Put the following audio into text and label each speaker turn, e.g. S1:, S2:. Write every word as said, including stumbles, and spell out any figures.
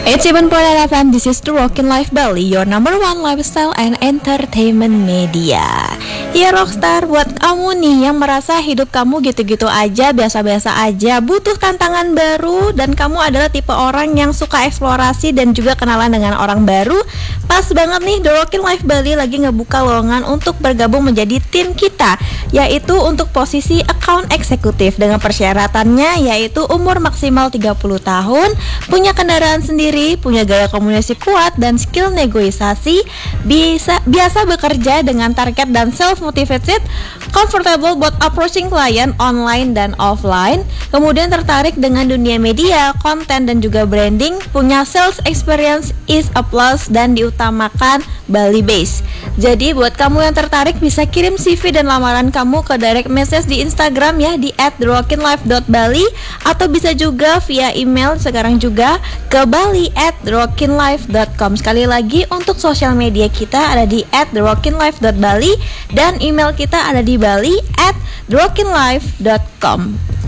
S1: It's even for F M, this is the Rockin' Life Bali, your number one lifestyle and entertainment media. Ya Rockstar, buat kamu nih yang merasa hidup kamu gitu-gitu aja, biasa-biasa aja, butuh tantangan baru, dan kamu adalah tipe orang yang suka eksplorasi dan juga kenalan dengan orang baru, pas banget nih The Rockin' Life Bali lagi ngebuka lowongan untuk bergabung menjadi tim kita, yaitu untuk posisi account eksekutif dengan persyaratannya yaitu umur maksimal tiga puluh tahun, punya kendaraan sendiri, punya gaya komunikasi kuat dan skill negosiasi, bisa biasa bekerja dengan target dan self motivated, comfortable buat approaching klien online dan offline, kemudian tertarik dengan dunia media, konten dan juga branding, punya sales experience is a plus dan diutamakan Bali base. Jadi buat kamu yang tertarik bisa kirim C V dan lamaran kamu ke direct message di Instagram ya di at the rockin life dot bali atau bisa juga via email sekarang juga ke bali at the rockin life dot com. Sekali lagi untuk sosial media kita ada di at the rockin life dot bali dan email kita ada di bali at the rockin life dot com.